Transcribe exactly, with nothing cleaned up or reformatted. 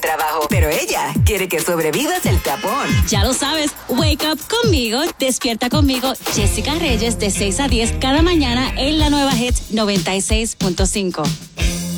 trabajo, pero ella quiere que sobrevivas el tapón. Ya lo sabes, wake up conmigo, despierta conmigo, Jessica Reyes, de seis a diez cada mañana en la nueva Hits noventa y seis punto cinco.